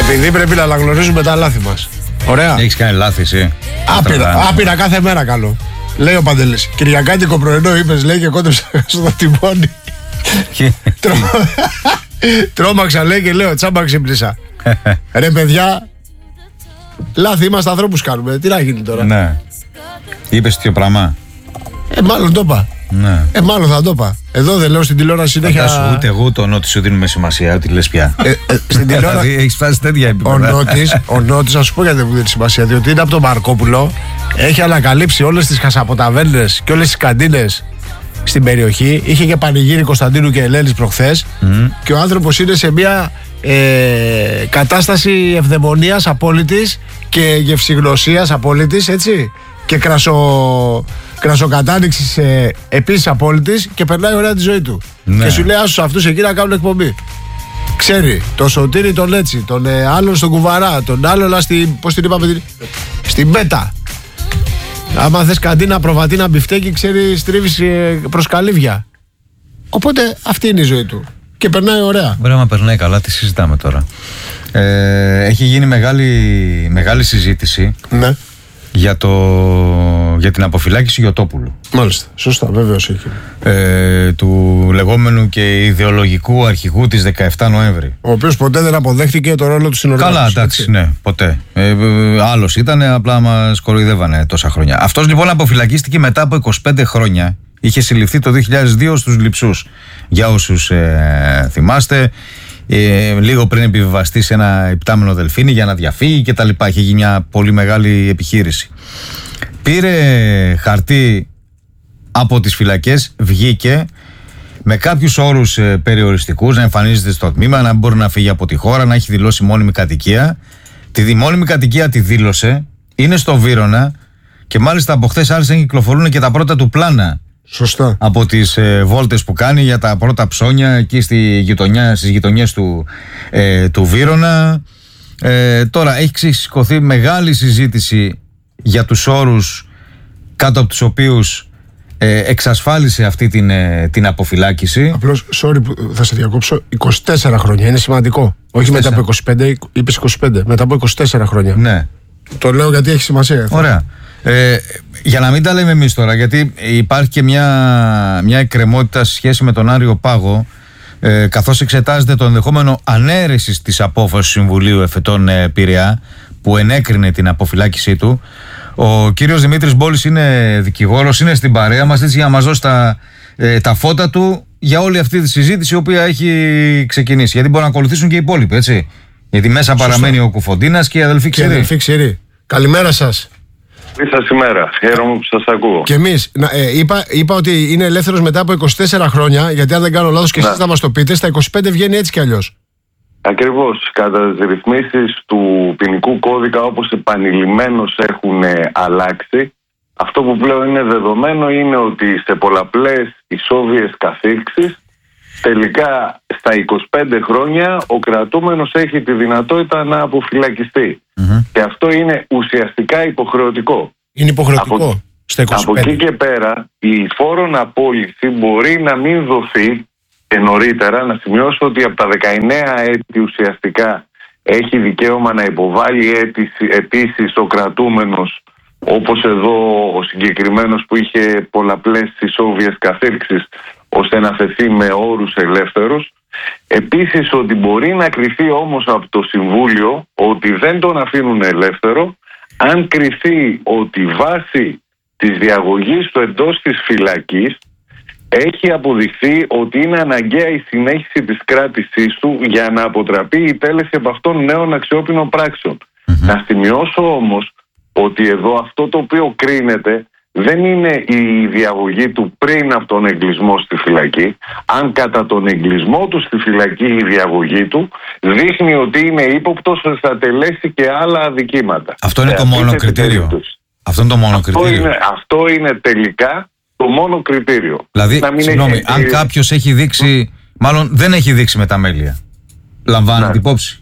Επειδή πρέπει να αναγνωρίζουμε τα λάθη μας. Ωραία. Έχεις κάνει λάθη εσύ? Άπειρα κάθε μέρα καλό. Λέει ο Παντελής. Κυριακάτικο πρωινό είπες, λέει, και κόντεψα στο τιμόνι. Τρόμαξα, λέει, και λέω τσάμπα ξύπνησα. Ρε παιδιά, λάθη είμαστε, ανθρώπους κάνουμε. Τι να γίνει τώρα? Ναι. Είπες τέτοιο πράγμα? Μάλλον το είπα. Ναι. Μάλλον θα το είπα. Εδώ δεν λέω στην τηλεόραση συνέχεια. Ούτε εγώ το Νότι σου δίνουμε σημασία, ότι λες πια. Στην τηλεόραση έχεις φτάσει τέτοια επίπεδα. Ο Νότης, θα σου πω γιατί δεν μου δίνει σημασία. Διότι είναι από τον Μαρκόπουλο, έχει ανακαλύψει όλες τις χασαποταβέρνες και όλες τις καντίνες στην περιοχή. Είχε και πανηγύρι Κωνσταντίνου και Ελένης προχθές. Και ο άνθρωπος είναι σε μια κατάσταση ευδαιμονίας απόλυτης και γευσηγνωσίας απόλυτης, έτσι. Και κρασοκατάνοιξης επίσης απόλυτης, και περνάει ωραία τη ζωή του. Ναι. Και σου λέει άσους αυτούς εκεί να κάνουν εκπομπή. Ξέρει τον Σωτήρη τον έτσι, τον άλλον στον Κουβαρά, τον άλλον πώς την είπαμε, στην Πέτα. Άμα θες καντίνα, προβατίνα, μπιφτέκι, ξέρει, στρίβεις προς καλύβια. Οπότε αυτή είναι η ζωή του. Και περνάει ωραία. Ωραία, μα περνάει καλά, τι συζητάμε τώρα? Έχει γίνει μεγάλη συζήτηση. Ναι. Για την αποφυλάκηση Γιωτόπουλου. Μάλιστα, σωστά, βέβαιος έχει. Του λεγόμενου και ιδεολογικού αρχηγού της 17 Νοέμβρη. Ο οποίος ποτέ δεν αποδέχτηκε το ρόλο του συνοριάρχου. Καλά, εντάξει, ναι, ποτέ. Άλλος ήταν, απλά μας κοροϊδεύανε τόσα χρόνια. Αυτός λοιπόν αποφυλακίστηκε μετά από 25 χρόνια. Είχε συλληφθεί το 2002 στους Λειψούς. Για όσους θυμάστε, λίγο πριν επιβιβαστεί σε ένα υπτάμενο δελφίνι για να διαφύγει και τα λοιπά. Είχε γίνει μια πολύ μεγάλη επιχείρηση. Πήρε χαρτί από τις φυλακές, βγήκε με κάποιους όρους περιοριστικούς, να εμφανίζεται στο τμήμα, να μπορεί να φύγει από τη χώρα, να έχει δηλώσει μόνιμη κατοικία. Τη μόνιμη κατοικία τη δήλωσε, είναι στο Βύρωνα, και μάλιστα από χθες άρχισαν να κυκλοφορούν και τα πρώτα του πλάνα. Σωστά. Από τις βόλτες που κάνει για τα πρώτα ψώνια εκεί στις γειτονιές του Βύρωνα. Τώρα έχει ξεσηκωθεί μεγάλη συζήτηση για τους όρους κάτω από τους οποίους εξασφάλισε αυτή την αποφυλάκηση. Απλώς, sorry που θα σε διακόψω, 24 χρόνια, είναι σημαντικό. Όχι 24. Μετά από 25, είπες 25, μετά από 24 χρόνια. Ναι. Το λέω γιατί έχει σημασία. Ωραία. Για να μην τα λέμε εμείς τώρα, γιατί υπάρχει και μια εκκρεμότητα σε σχέση με τον Άριο Πάγο, καθώς εξετάζεται το ενδεχόμενο ανέρεσης της απόφασης του Συμβουλίου Εφετών Πειραιά, που ενέκρινε την αποφυλάκησή του. Ο κύριος Δημήτρης Μπόλης είναι δικηγόρος, είναι στην παρέα μας, έτσι, για να μας δώσει τα φώτα του για όλη αυτή τη συζήτηση η οποία έχει ξεκινήσει. Γιατί μπορεί να ακολουθήσουν και οι υπόλοιποι, έτσι. Γιατί μέσα παραμένει ο Κουφοντίνας και η αδελφή Ξηρή. Καλημέρα σας. Καλή σας ημέρα. Χαίρομαι που σας ακούω. Και εμείς. Είπα ότι είναι ελεύθερος μετά από 24 χρόνια, γιατί αν δεν κάνω λάθος και εσείς θα μας το πείτε, στα 25 βγαίνει έτσι κι αλλιώς. Ακριβώς. Κατά τις ρυθμίσεις του ποινικού κώδικα, όπως επανειλημμένως έχουν αλλάξει, αυτό που πλέον είναι δεδομένο είναι ότι σε πολλαπλές ισόβιες καθήρξεις, τελικά στα 25 χρόνια ο κρατούμενος έχει τη δυνατότητα να αποφυλακιστεί. Και αυτό είναι ουσιαστικά υποχρεωτικό. Είναι υποχρεωτικό στα 25. Από εκεί και πέρα η φόρον απόλυση μπορεί να μην δοθεί και νωρίτερα. Να σημειώσω ότι από τα 19 έτη ουσιαστικά έχει δικαίωμα να υποβάλει αιτήσεις ο κρατούμενος, όπως εδώ ο συγκεκριμένος που είχε πολλαπλές ισόβιες καθήρξεις, ώστε να θεθεί με όρους ελεύθερους. Επίσης ότι μπορεί να κριθεί όμως από το Συμβούλιο ότι δεν τον αφήνουν ελεύθερο, αν κριθεί ότι βάσει της διαγωγής του εντός της φυλακής έχει αποδειχθεί ότι είναι αναγκαία η συνέχιση της κράτησής του για να αποτραπεί η τέλεση από αυτών νέων αξιόπινων πράξεων. Να σημειώσω όμως ότι εδώ αυτό το οποίο κρίνεται δεν είναι η διαγωγή του πριν από τον εγκλισμό στη φυλακή. Αν κατά τον εγκλισμό του στη φυλακή η διαγωγή του δείχνει ότι είναι ύποπτος θα τελέσει και άλλα αδικήματα. Αυτό είναι το μόνο κριτήριο. Αυτό είναι το μόνο κριτήριο. Αυτό είναι τελικά το μόνο κριτήριο. Δηλαδή, συγγνώμη, αν κάποιος έχει δείξει, μάλλον δεν έχει δείξει μεταμέλεια, λαμβάνεται υπόψη.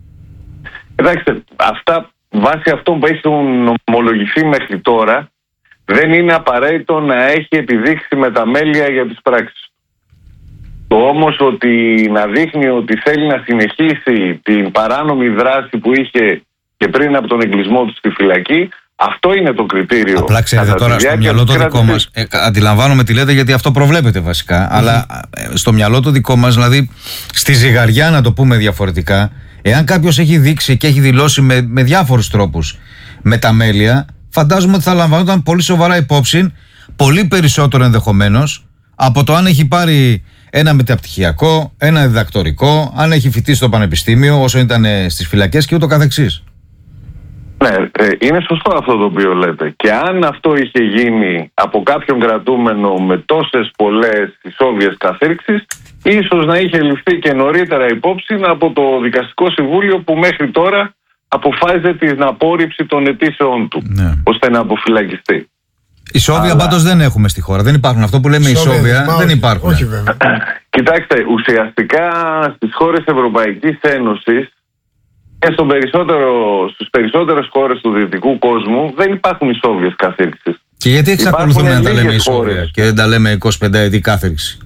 Κοιτάξτε, αυτά βάσει αυτών που έχουν ομολογηθεί μέχρι τώρα, δεν είναι απαραίτητο να έχει επιδείξει μεταμέλεια για τις πράξεις. Το όμως ότι να δείχνει ότι θέλει να συνεχίσει την παράνομη δράση που είχε και πριν από τον εγκλισμό του στη φυλακή, αυτό είναι το κριτήριο. Απλά ξέρετε τώρα, στο μυαλό το δικό μας, αντιλαμβάνομαι τι λέτε, γιατί αυτό προβλέπετε βασικά, αλλά στο μυαλό το δικό μας, δηλαδή στη ζυγαριά, να το πούμε διαφορετικά, εάν κάποιος έχει δείξει και έχει δηλώσει με διάφορους τρόπους μεταμέλεια, φαντάζομαι ότι θα λαμβανόταν πολύ σοβαρά υπόψη, πολύ περισσότερο ενδεχομένως, από το αν έχει πάρει ένα μεταπτυχιακό, ένα διδακτορικό, αν έχει φοιτήσει στο πανεπιστήμιο όσο ήταν στις φυλακές και ούτω καθεξής. Ναι, είναι σωστό αυτό το οποίο λέτε. Και αν αυτό είχε γίνει από κάποιον κρατούμενο με τόσες πολλές ισόβιες καθήρξεις, ίσως να είχε ληφθεί και νωρίτερα υπόψη από το Δικαστικό Συμβούλιο που μέχρι τώρα αποφάσιζε την απόρριψη των αιτήσεων του, ώστε να αποφυλακιστεί. Ισόβια πάντως δεν έχουμε στη χώρα. Δεν υπάρχουν. Αυτό που λέμε ισόβια δεν υπάρχουν. Όχι βέβαια. Κοιτάξτε, ουσιαστικά στις χώρες Ευρωπαϊκής Ένωσης και στις περισσότερες χώρες του δυτικού κόσμου δεν υπάρχουν ισόβιες καθήρξεις. Και γιατί εξακολουθούμε να τα λέμε ισόβια και δεν τα λέμε 25 ετή κάθηρξη?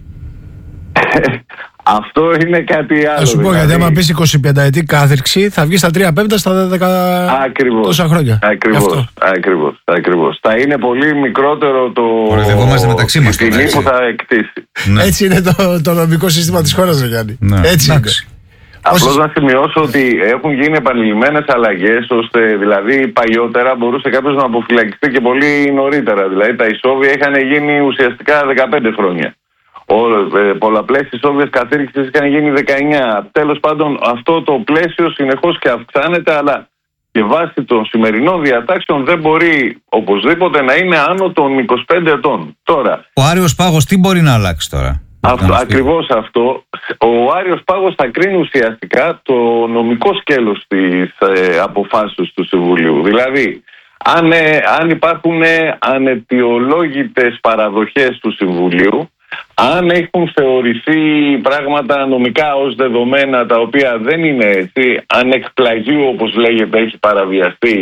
Αυτό είναι κάτι άλλο. Θα σου πω, γιατί άμα πεις 25 ετή κάθηρξη θα βγει στα 3/5 στα 10 τόσα χρόνια. Ακριβώς. Θα είναι πολύ μικρότερο το ποινή που θα εκτίσει. Ναι. Έτσι είναι το νομικό σύστημα της χώρας, Γιάννη. Ναι. Έτσι είναι. Απλώς να σημειώσω ότι έχουν γίνει επανειλημμένες αλλαγές, ώστε δηλαδή παλιότερα μπορούσε κάποιος να αποφυλακιστεί και πολύ νωρίτερα. Δηλαδή τα ισόβια είχαν γίνει ουσιαστικά 15 χρόνια. Πολλαπλές ισόβιες καθήρξεις είχαν γίνει 19. Τέλος πάντων, αυτό το πλαίσιο συνεχώς και αυξάνεται, αλλά και βάσει των σημερινών διατάξεων δεν μπορεί οπωσδήποτε να είναι άνω των 25 ετών. Τώρα, ο Άριος Πάγος τι μπορεί να αλλάξει τώρα? Ακριβώς αυτό. Ο Άριος Πάγος θα κρίνει ουσιαστικά το νομικό σκέλος της αποφάσεως του Συμβουλίου. Δηλαδή, αν υπάρχουν αναιτιολόγητες παραδοχές του Συμβουλίου, αν έχουν θεωρηθεί πράγματα νομικά ως δεδομένα τα οποία δεν είναι έτσι, αν εκ πλαγίου όπως λέγεται έχει παραβιαστεί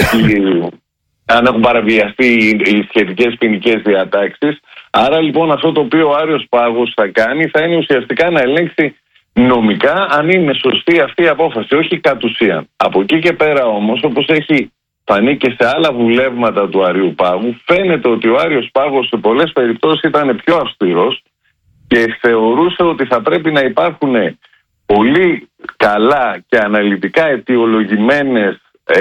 αν έχουν παραβιαστεί οι σχετικές ποινικές διατάξεις. Άρα λοιπόν αυτό το οποίο ο Άριος Πάγος θα κάνει θα είναι ουσιαστικά να ελέγξει νομικά αν είναι σωστή αυτή η απόφαση, όχι κατ' ουσίαν. Από εκεί και πέρα όμως, όπως έχει φανεί και σε άλλα βουλεύματα του Αριού Πάγου, φαίνεται ότι ο Άριος Πάγος σε πολλές περιπτώσεις ήταν πιο αυστηρός και θεωρούσε ότι θα πρέπει να υπάρχουν πολύ καλά και αναλυτικά αιτιολογημένες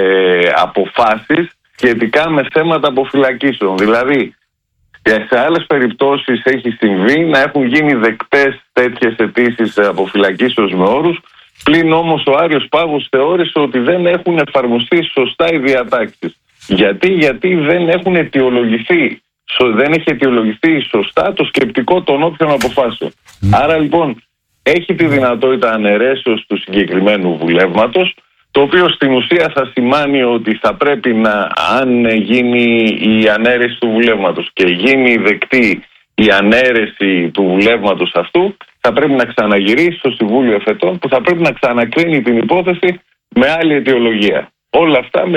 αποφάσεις σχετικά με θέματα αποφυλακίσεων. Δηλαδή, και σε άλλες περιπτώσεις έχει συμβεί να έχουν γίνει δεκτές τέτοιες αιτήσεις αποφυλακίσεως με όρους, πλην όμως ο Άριος Πάγος θεώρησε ότι δεν έχουν εφαρμοστεί σωστά οι διατάξεις. Γιατί δεν έχουν αιτιολογηθεί, δεν έχει αιτιολογηθεί σωστά το σκεπτικό των όποιων αποφάσεων. Άρα λοιπόν έχει τη δυνατότητα αναιρέσεως του συγκεκριμένου βουλεύματος, το οποίο στην ουσία θα σημάνει ότι θα πρέπει να, αν γίνει η ανέρεση του βουλεύματος και γίνει δεκτή η ανέρεση του βουλεύματος αυτού, θα πρέπει να ξαναγυρίσει στο Συμβούλιο Εφετών που θα πρέπει να ξανακρίνει την υπόθεση με άλλη αιτιολογία. Όλα αυτά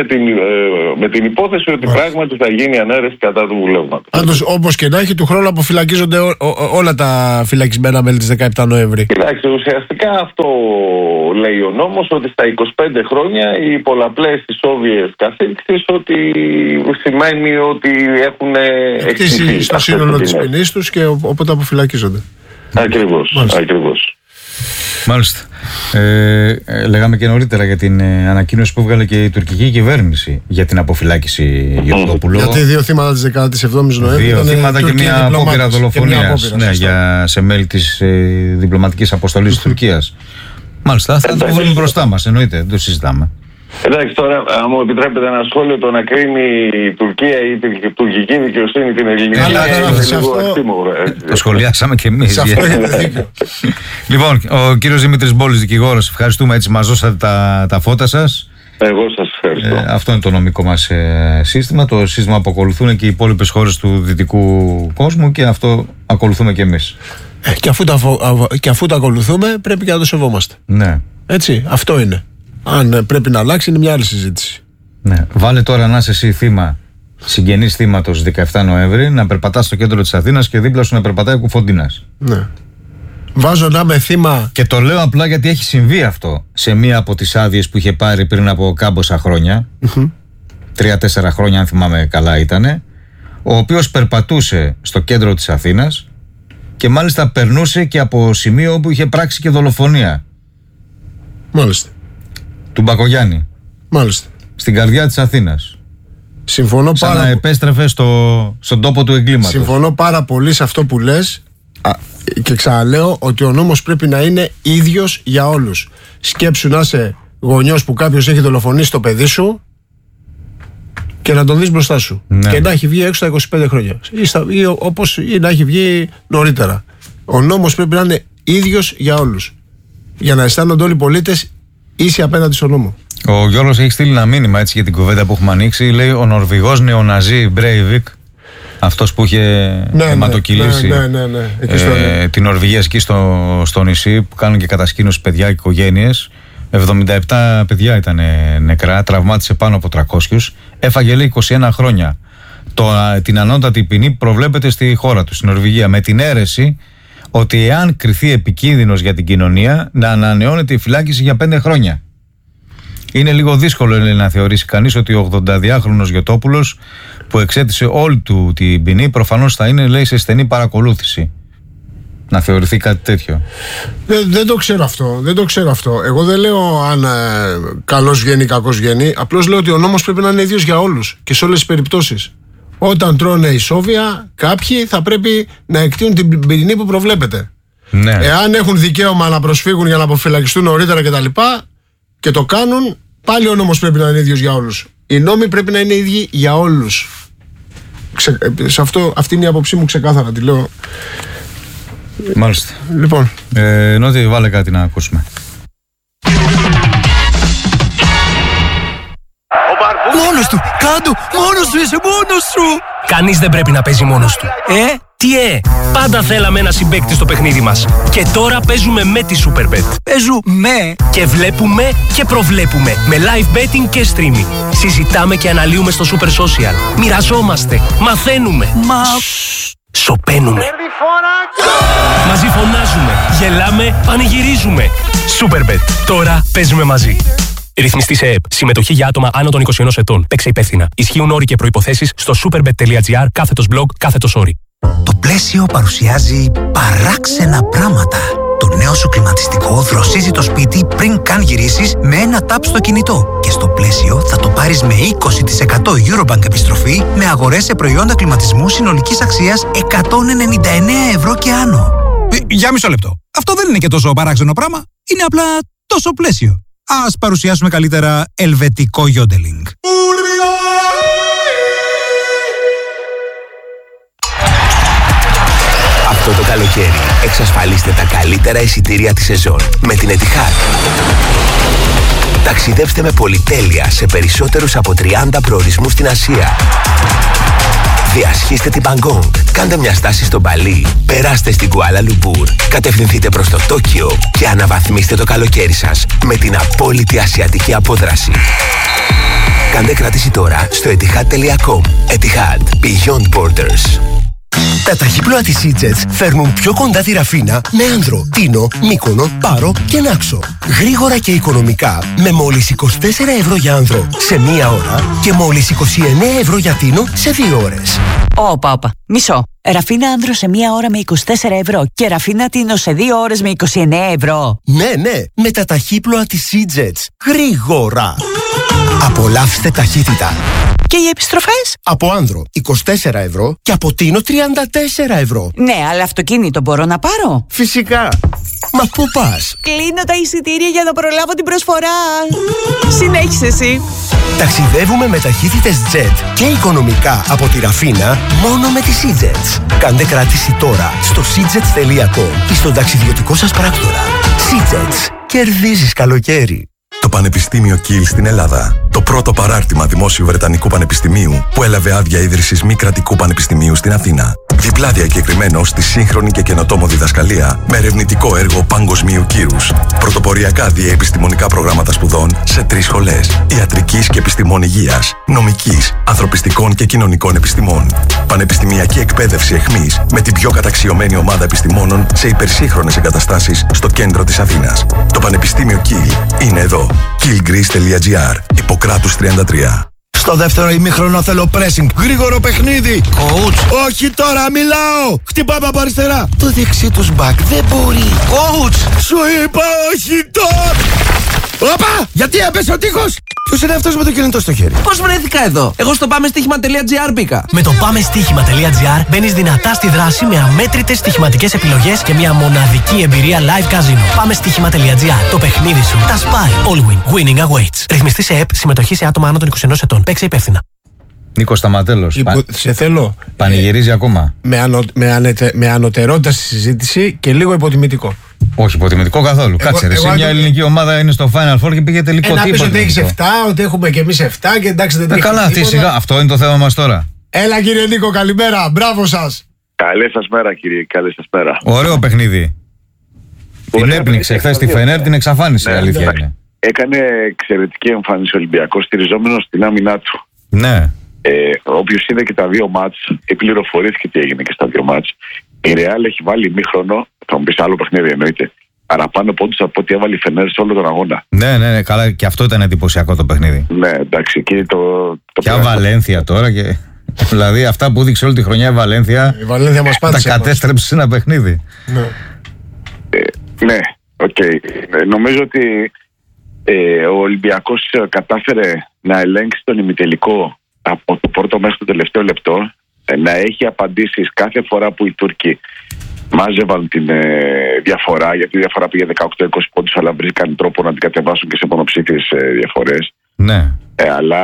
με την υπόθεση ότι πράγματι θα γίνει ανέρεση κατά του βουλεύματος. Πάντως, όπως και να έχει, του χρόνου αποφυλακίζονται όλα τα φυλακισμένα μέλη της 17 Νοέμβρη. Κοιτάξτε, ουσιαστικά αυτό λέει ο νόμος, ότι στα 25 χρόνια οι πολλαπλές ισόβιες καθήρξεις ότι σημαίνει ότι έχουν εκτίσει στο σύνολο της ποινής τους και οπότε αποφυλακίζονται. Ακριβώς. Μάλιστα. Λέγαμε και νωρίτερα για την ανακοίνωση που έβγαλε και η τουρκική κυβέρνηση για την αποφυλάκηση Γεωργόπουλου. Γιατί 2 θύματα της 17ης Νοέμβρη. 2 θύματα και μια απόπειρα δολοφονίας σε μέλη της διπλωματικής αποστολής της Τουρκίας. Μάλιστα, θα το βρούμε μπροστά μας, εννοείται, δεν το συζητάμε. Εντάξει, τώρα, αν μου επιτρέπετε ένα σχόλιο, το να κρίνει η Τουρκία ή η τουρκική δικαιοσύνη την ελληνική. Το σχολιάσαμε και εμείς. Λοιπόν, ο κύριος Δημήτρης Μπόλης, δικηγόρος, ευχαριστούμε, έτσι μας δώσατε τα φώτα σας. Εγώ σας ευχαριστώ. Αυτό είναι το νομικό μας σύστημα, το σύστημα που ακολουθούν και οι υπόλοιπες χώρες του δυτικού κόσμου και αυτό ακολουθούμε και εμείς. Και αφού το ακολουθούμε, πρέπει και να το σεβόμαστε. Ναι. Έτσι, αυτό είναι. Αν πρέπει να αλλάξει, είναι μια άλλη συζήτηση. Ναι. Βάλε τώρα να είσαι εσύ θύμα, συγγενής θύματος 17 Νοέμβρη, να περπατάς στο κέντρο της Αθήνας και δίπλα σου να περπατάει ο Κουφοντίνας. Ναι. Βάζω να είμαι θύμα. Και το λέω απλά γιατί έχει συμβεί αυτό σε μία από τις άδειες που είχε πάρει πριν από κάμποσα χρόνια. 3-4 χρόνια, αν θυμάμαι καλά, ήτανε. Ο οποίος περπατούσε στο κέντρο της Αθήνας και μάλιστα περνούσε και από σημείο όπου είχε πράξει και δολοφονία. Μάλιστα. Του Μπακογιάννη. Μάλιστα. Στην καρδιά της Αθήνας. Συμφωνώ σαν πάρα να επέστρεφε στον τόπο του εγκλήματος. Συμφωνώ πάρα πολύ σε αυτό που λες και ξαναλέω ότι ο νόμος πρέπει να είναι ίδιος για όλους. Σκέψου να είσαι γονιός που κάποιος έχει δολοφονήσει το παιδί σου και να τον δεις μπροστά σου. Ναι. Και να έχει βγει έξω στα 25 χρόνια. Ή να έχει βγει νωρίτερα. Ο νόμος πρέπει να είναι ίδιος για όλους. Για να αισθάνονται όλοι οι πολίτες ίσοι απέναντι στον νόμο. Ο Γιώργος έχει στείλει ένα μήνυμα έτσι για την κουβέντα που έχουμε ανοίξει. Λέει ο Νορβηγός νεοναζί Μπρέιβικ, αυτός που είχε αιματοκυλήσει την Νορβηγία εκεί στο νησί, που κάνουν και κατασκήνωση παιδιά και οικογένειες. 77 παιδιά ήταν νεκρά, τραυμάτισε πάνω από 300. Έφαγε, λέει, 21 χρόνια. Την ανώτατη ποινή προβλέπεται στη χώρα του, στην Νορβηγία, με την αίρεση ότι εάν κριθεί επικίνδυνος για την κοινωνία, να ανανεώνεται η φυλάκιση για 5 χρόνια. Είναι λίγο δύσκολο, λέει, να θεωρήσει κανείς ότι ο 82χρονος Γιωτόπουλος που εξέτησε όλη του την ποινή προφανώς θα είναι, λέει, σε στενή παρακολούθηση. Να θεωρηθεί κάτι τέτοιο. Δεν το ξέρω αυτό. Δεν το ξέρω αυτό. Εγώ δεν λέω αν καλός βγαίνει ή κακός βγαίνει. Απλώς λέω ότι ο νόμος πρέπει να είναι ίδιος για όλους και σε όλες τις περιπτώσεις. Όταν τρώνε ισόβια, κάποιοι θα πρέπει να εκτείνουν την ποινή που προβλέπεται. Ναι. Εάν έχουν δικαίωμα να προσφύγουν για να αποφυλακιστούν νωρίτερα κτλ. Και το κάνουν, πάλι ο νόμος πρέπει να είναι ίδιος για όλους. Οι νόμοι πρέπει να είναι ίδιοι για όλους. Αυτή είναι η άποψή μου, ξεκάθαρα τη λέω. Μάλιστα. Λοιπόν. Νότι, βάλε κάτι να ακούσουμε. Μόνος του! Κάντο! Μόνος σου είσαι! Μόνος σου! Κανείς δεν πρέπει να παίζει μόνος του. Τι πάντα θέλαμε ένα συμπαίκτη στο παιχνίδι μας. Και τώρα παίζουμε με τη Superbet. Παίζουμε! Και βλέπουμε και προβλέπουμε. Με live betting και streaming. Συζητάμε και αναλύουμε στο Super Social. Μοιραζόμαστε. Μαθαίνουμε. Σοπαίνουμε. Μαζί φωνάζουμε. Γελάμε. Πανηγυρίζουμε. Superbet. Τώρα παίζουμε μαζί. Ρυθμιστή σε ΕΕΠ. Συμμετοχή για άτομα άνω των 21 ετών. Παίξε υπεύθυνα. Ισχύουν όροι και προϋποθέσεις στο superbet.gr/blog/όροι. Το πλαίσιο παρουσιάζει παράξενα πράγματα. Το νέο σου κλιματιστικό δροσίζει το σπίτι πριν καν γυρίσεις με ένα τάπ στο κινητό. Και στο πλαίσιο θα το πάρεις με 20% Eurobank επιστροφή με αγορές σε προϊόντα κλιματισμού συνολικής αξίας 199 ευρώ και άνω. Για μισό λεπτό. Αυτό δεν είναι και τόσο παράξενο πράγμα. Είναι απλά τόσο πλαίσιο. Ας παρουσιάσουμε καλύτερα ελβετικό γιόντελινγκ. Αυτό το καλοκαίρι εξασφαλίστε τα καλύτερα εισιτήρια της σεζόν με την Etihad. Ταξιδεύστε με πολυτέλεια σε περισσότερους από 30 προορισμούς στην Ασία. Διασχίστε την Μπαγκόγκ, κάντε μια στάση στο Μπαλί, περάστε στην Κουάλα Λουμπούρ, κατευθυνθείτε προς το Τόκιο και αναβαθμίστε το καλοκαίρι σας με την απόλυτη ασιατική απόδραση. Κάντε κράτηση τώρα στο etihad.com. Etihad. Beyond Borders. Τα ταχύπλοα της EasyJet φέρνουν πιο κοντά τη Ραφίνα με Άνδρο, Τίνο, Μύκονο, Πάρο και Νάξο. Γρήγορα και οικονομικά με μόλις 24 ευρώ για Άνδρο σε 1 ώρα και μόλις 29 ευρώ για Τίνο σε 2 ώρες. Όπα. Μισό. Ραφίνα Άνδρο σε 1 ώρα με 24 ευρώ και Ραφίνα Τίνο σε 2 ώρες με 29 ευρώ. Ναι, με τα ταχύπλοα της EasyJet. Γρήγορα. Απολαύστε ταχύτητα. Και οι επιστροφές? Από Άνδρο 24 ευρώ και από Τίνο 34 ευρώ. Ναι, αλλά αυτοκίνητο μπορώ να πάρω? Φυσικά. Μα πού πας? Κλείνω τα εισιτήρια για να προλάβω την προσφορά. Συνέχισε εσύ. Ταξιδεύουμε με ταχύτητες jet και οικονομικά από τη Ραφίνα μόνο με τις EasyJet. Κάντε κράτηση τώρα στο seajets.com ή στον ταξιδιωτικό σας πράκτορα. EasyJet. Κερδίζεις καλοκαίρι. Το Πανεπιστήμιο Κιλ στην Ελλάδα. Το πρώτο παράρτημα δημόσιου Βρετανικού Πανεπιστημίου που έλαβε άδεια ίδρυσης μη κρατικού πανεπιστημίου στην Αθήνα. Διπλά διακεκριμένο στη σύγχρονη και καινοτόμο διδασκαλία με ερευνητικό έργο παγκοσμίου κύρους. Πρωτοποριακά διεπιστημονικά προγράμματα σπουδών σε 3 σχολές. Ιατρικής και επιστημών υγείας, νομικής, ανθρωπιστικών και κοινωνικών επιστημών. Πανεπιστημιακή εκπαίδευση εχμής με την πιο καταξιωμένη ομάδα επιστημόνων σε υπερσύγχρονες εγκαταστάσεις στο κέντρο της Αθήνας. Το Πανεπιστήμιο Kiel είναι εδώ. kielgreece.gr, Ιπποκράτους 33. Στο δεύτερο ημίχρονο θέλω pressing. Γρήγορο παιχνίδι. Coach. Όχι τώρα, μιλάω. Χτυπάμε από αριστερά. Το δεξί τους μπακ δεν μπορεί. Coach. Σου είπα όχι τώρα. Όπα! Γιατί έπεσε ο τείχος! Ποιος είναι αυτός με το κινητό στο χέρι? Πώς βρέθηκα εδώ? Εγώ στο πάμεστοίχημα.gr μπήκα. Με το πάμεστοίχημα.gr μπαίνεις δυνατά στη δράση με αμέτρητες στοιχηματικές επιλογές και μια μοναδική εμπειρία live casino. Πάμεστοίχημα.gr. Το παιχνίδι σου. Τα σπάει. All win. Winning awaits. Ρυθμιστή σε ΕΠ. Συμμετοχή σε άτομα άνω των 21 ετών. Παίξε υπεύθυνα. Νίκο Σταματέλος. Σε θέλω. Πανηγυρίζει ακόμα. Με ανωτερότητα στη συζήτηση και λίγο υποτιμητικό. Όχι υποτιμητικό καθόλου. Κάτσε. Εσύ μια ελληνική ομάδα είναι στο Final Four και πήγε τελικό. Να πεις ότι έχεις 7, ότι έχουμε και εμείς 7 και εντάξει δεν έχει. Καλά, τι σιγά. Αυτό είναι το θέμα μας τώρα. Έλα κύριε Νίκο, καλημέρα. Μπράβο σας. Καλή σας μέρα κύριε, καλή σας μέρα. Ωραίο παιχνίδι. Την έπνιξε χθες τη Φενέρ, την εξαφάνισε, αλήθεια είναι. Έκανε εξαιρετική εμφάνιση ο Ολυμπιακός, στηριζόμενος στην άμυνά του. Ναι. Όποιος είδε και τα δύο μάτς, πληροφορήθηκε τι έγινε και στα δύο μάτς. Η Ρεάλ έχει βάλει ημίχρονο, θα μου πεις άλλο παιχνίδι εννοείται, παραπάνω πόντους από ό,τι έβαλε η Φενέρ σε όλο τον αγώνα. Ναι, καλά, και αυτό ήταν εντυπωσιακό το παιχνίδι. Ναι, εντάξει, και Ποια Βαλένθια τώρα και. Δηλαδή αυτά που έδειξε όλη τη χρονιά η Βαλένθια μας τα κατέστρεψε σε ένα παιχνίδι. Ναι, οκ. Νομίζω ότι ο Ολυμπιακός κατάφερε να ελέγξει τον ημιτελικό από το πρώτο μέχρι το τελευταίο λεπτό, να έχει απαντήσεις κάθε φορά που οι Τούρκοι μάζευαν την διαφορά, γιατί η διαφορά πήγε 18-20 πόντους, αλλά βρήκαν τρόπο να την κατεβάσουν και σε μονοψήφιες διαφορές. Ναι. Αλλά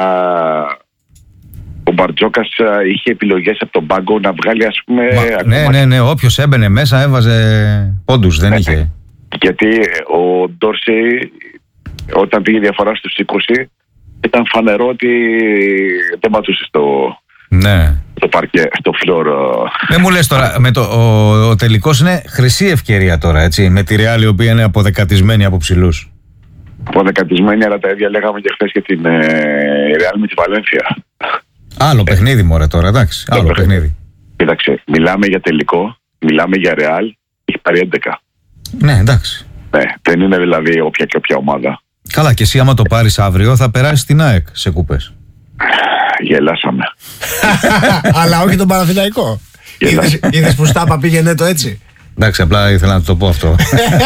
ο Μπαρτζόκας είχε επιλογές από τον πάγκο να βγάλει, ας πούμε. Ναι, όποιος έμπαινε μέσα έβαζε πόντους, δεν είχε. Γιατί ο Ντόρσεϊ, όταν πήγε η διαφορά στους 20, ήταν φανερό ότι δεν ματούσε στο παρκέ, στο φλόρ. Δεν μου λες τώρα, ο τελικός είναι χρυσή ευκαιρία τώρα, έτσι, με τη Ρεάλ η οποία είναι αποδεκατισμένη από ψηλούς. Αποδεκατισμένη, αλλά τα ίδια λέγαμε και χθες και την Ρεάλ με τη Βαλένθια. Άλλο παιχνίδι μωρέ τώρα, εντάξει, άλλο παιχνίδι. Κοίταξε, μιλάμε για τελικό, μιλάμε για Ρεάλ, έχει πάρει 11. Ναι, εντάξει. Ναι, δεν είναι δηλαδή όποια και όποια ομάδα. Καλά, και εσύ άμα το πάρεις αύριο θα περάσεις στην ΑΕΚ σε κούπες. Γελάσαμε. Αλλά όχι τον Παναθηναϊκό. Είδες που Στάπα πήγαινε το έτσι. Εντάξει, απλά ήθελα να το πω αυτό.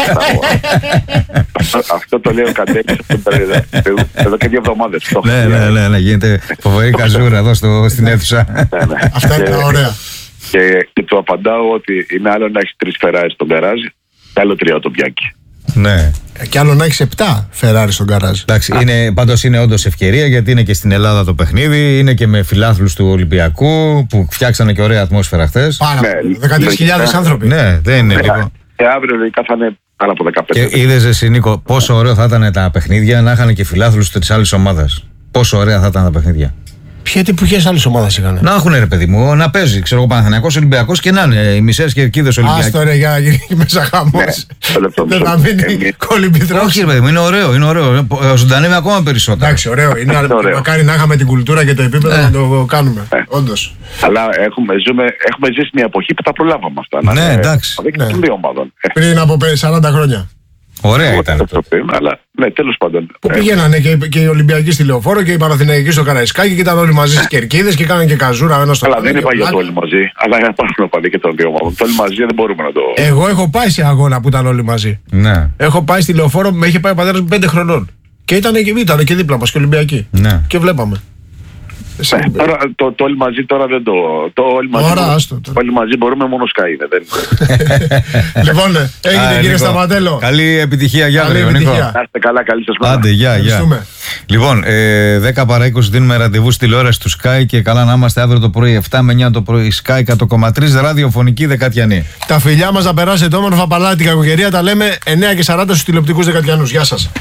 Αυτό το λέει ο Καντέλης εδώ και 2 εβδομάδες. Ναι, γίνεται φοβερή καζούρα εδώ στην αίθουσα. Αυτά είναι ωραία. Και του απαντάω ότι είναι άλλο να έχεις 3 Φεράρι στον γκαράζ και άλλο 3 το πιάκι. Ναι. Και άλλο να έχεις 7 Φεράρι στον γκαράζ. Εντάξει, πάντως είναι όντως ευκαιρία, γιατί είναι και στην Ελλάδα το παιχνίδι, είναι και με φιλάθλους του Ολυμπιακού που φτιάξανε και ωραία ατμόσφαιρα χθες. Πάρα 13.000 άνθρωποι. Ναι, δεν είναι λίγο. Και αύριο λογικά θα είναι πάνω από 15. Και είδες εσύ Νίκο, πόσο ωραίο θα ήταν τα παιχνίδια να είχαν και φιλάθλους της άλλης ομάδας. Πόσο ωραία θα ήταν τα παιχνίδια. Ποιες άλλες ομάδες είχαν? Να έχουν ρε παιδί μου, να παίζει, ξέρω εγώ, Παναθηναϊκός, Ολυμπιακός και να είναι οι μισές κερκίδες Ολυμπιακοί. Άστο ρε, για να γίνει μέσα χαμός. Δεν θα μείνει κολυμπητρός. Όχι ρε παιδί μου, είναι ωραίο. Ζωντανεύει ακόμα περισσότερο. Εντάξει, ωραίο. Μακάρι να είχαμε την κουλτούρα και το επίπεδο να το κάνουμε. Όντως. Αλλά έχουμε ζήσει μια εποχή που τα προλάβαμε αυτά. Ναι, εντάξει. Πριν από 40 χρόνια. Ωραία ήταν. Αλλά ναι, τέλος πάντων. Που πηγαίνανε και οι Ολυμπιακοί στη Λεωφόρο και οι Παναθηναϊκοί στο Καραϊσκάκι και ήταν όλοι μαζί στις κερκίδες και κάνανε και καζούρα ένα στο άλλο. Αλλά δεν είπα για το όλοι μαζί. Αλλά υπάρχουν οπαδοί και των δύο ομάδων. Το όλοι μαζί δεν μπορούμε να το. Εγώ έχω πάει σε αγώνα που ήταν όλοι μαζί. Ναι. Έχω πάει στη Λεωφόρο, με είχε πάει ο πατέρας μου 5 χρονών. Και ήταν και δίπλα μας και Ολυμπιακοί. Ναι. Και βλέπαμε. Τώρα, το όλοι μαζί τώρα δεν το όλοι μαζί μπορούμε μόνο Sky δεν. Λοιπόν, έγινε κύριε Σταματέλο. Καλή επιτυχία για αύριο, Νίκο. Να είστε καλά, καλή σας μέρα. Άντε, γεια. Λοιπόν, 10 παρά 20 δίνουμε ραντεβού στη τηλεόραση του Sky και καλά να είμαστε αύριο το πρωί 7 με 9 το πρωί. Sky 100,3 ραδιοφωνική Δεκατιανή. Τα φιλιά μας να περάσετε όμορφα, παλάτι την κακοκαιρία. Τα λέμε 9:40 στους τηλεοπτικούς Δεκατιανούς. Γεια σας.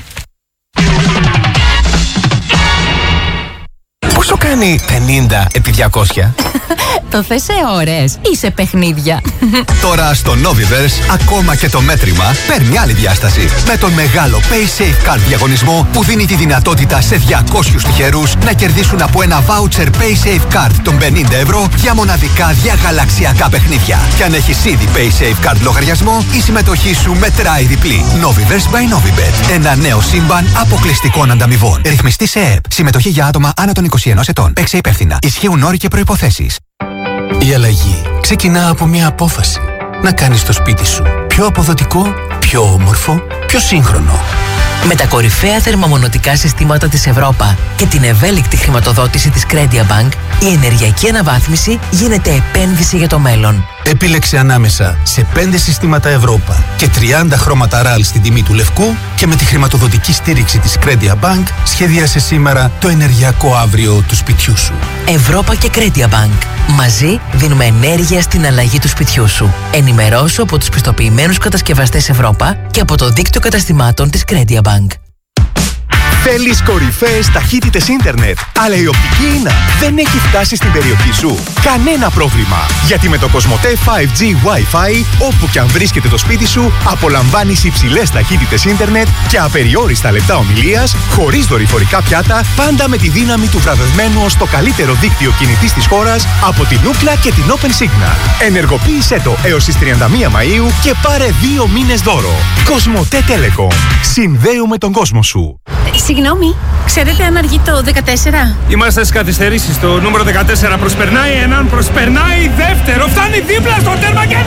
Πόσο κάνει 50 επί 200? Το θες σε ώρες ή σε παιχνίδια? Τώρα στο Noviverse, ακόμα και το μέτρημα παίρνει άλλη διάσταση. Με τον μεγάλο PaySafe Card διαγωνισμό που δίνει τη δυνατότητα σε 200 τυχερούς να κερδίσουν από ένα voucher PaySafe Card των 50€ για μοναδικά διαγαλαξιακά παιχνίδια. Και αν έχεις ήδη PaySafe Card λογαριασμό, η συμμετοχή σου μετράει διπλή. Noviverse by Novibet. Ένα νέο σύμπαν αποκλειστικών ανταμοιβών. Ρυθμιστή σε ΕΕΠ. Συμμετοχή για άτομα άνω των 21 ετών. Παίξε υπεύθυνα. Ισχύουν όροι και προϋποθέσεις. Η αλλαγή ξεκινά από μια απόφαση. Να κάνεις το σπίτι σου πιο αποδοτικό, πιο όμορφο, πιο σύγχρονο. Με τα κορυφαία θερμομονωτικά συστήματα της Ευρώπα και την ευέλικτη χρηματοδότηση της Credia Bank, η ενεργειακή αναβάθμιση γίνεται επένδυση για το μέλλον. Επίλεξε ανάμεσα σε 5 συστήματα Ευρώπα και 30 χρώματα RAL στην τιμή του λευκού και με τη χρηματοδοτική στήριξη της Credia Bank σχεδίασε σήμερα το ενεργειακό αύριο του σπιτιού σου. Ευρώπα και Credia Bank. Μαζί δίνουμε ενέργεια στην αλλαγή του σπιτιού σου. Ενημερώσου από τους πιστοποιημένους κατασκευαστές Ευρώπα και από το δίκτυο καταστημάτων της Credia Bank. Θέλεις κορυφαίες ταχύτητες ίντερνετ, αλλά η οπτική ίνα δεν έχει φτάσει στην περιοχή σου? Κανένα πρόβλημα! Γιατί με το Cosmote 5G Wi-Fi, όπου και αν βρίσκεται το σπίτι σου, απολαμβάνεις υψηλές ταχύτητες ίντερνετ και απεριόριστα λεπτά ομιλίας, χωρίς δορυφορικά πιάτα, πάντα με τη δύναμη του βραβευμένου ως το καλύτερο δίκτυο κινητής της χώρας από την Ookla και την Open Signal. Ενεργοποίησέ το έως τις 31 Μαΐου και πάρε 2 μήνες δώρο. Cosmote Telecom. Συνδέουμε τον κόσμο σου. Συγγνώμη, ξέρετε αν αργεί το 14? Είμαστε στις καθυστερήσεις. Το νούμερο 14 προσπερνάει έναν, προσπερνάει δεύτερο. Φτάνει δίπλα στο τέρμα και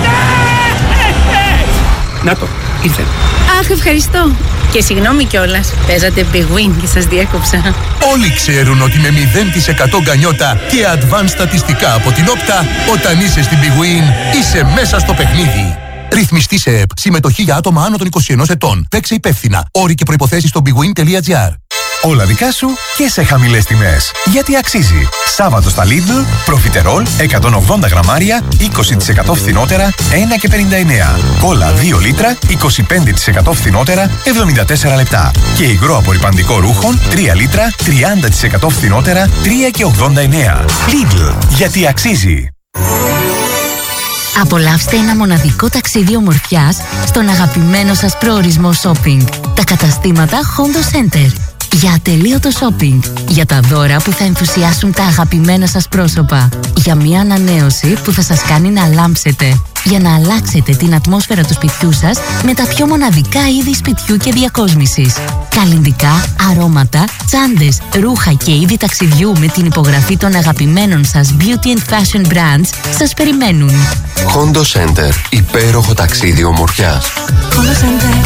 να το, ήρθε. Αχ, ευχαριστώ. Και συγγνώμη κιόλας, παίζατε Big Win και σας διέκοψα. Όλοι ξέρουν ότι με 0% γκανιότα και advanced στατιστικά από την Όπτα, όταν είσαι στην Big Win, είσαι μέσα στο παιχνίδι. Ρυθμιστή σε ΕΕΠ. Συμμετοχή για άτομα άνω των 21 ετών. Παίξε υπεύθυνα. Όροι και προϋποθέσεις στο bigwin.gr. Όλα δικά σου και σε χαμηλές τιμές. Γιατί αξίζει. Σάββατο στα Lidl, προφιτερόλ 180 γραμμάρια, 20% φθηνότερα, 1,59. Κόλλα 2 λίτρα, 25% φθηνότερα, 74 λεπτά. Και υγρό απορρυπαντικό ρούχων, 3 λίτρα, 30% φθηνότερα, 3,89. Lidl. Γιατί αξίζει. Απολαύστε ένα μοναδικό ταξίδι ομορφιάς στον αγαπημένο σας προορισμό shopping. Τα καταστήματα Hondo Center. Για ατελείωτο shopping. Για τα δώρα που θα ενθουσιάσουν τα αγαπημένα σας πρόσωπα. Για μια ανανέωση που θα σας κάνει να λάμψετε. Για να αλλάξετε την ατμόσφαιρα του σπιτιού σας με τα πιο μοναδικά είδη σπιτιού και διακόσμησης. Καλλυντικά, αρώματα, τσάντες, ρούχα και είδη ταξιδιού με την υπογραφή των αγαπημένων σας beauty and fashion brands σας περιμένουν. Hondo Center. Υπέροχο ταξίδι ομορφιάς. Hondo Center.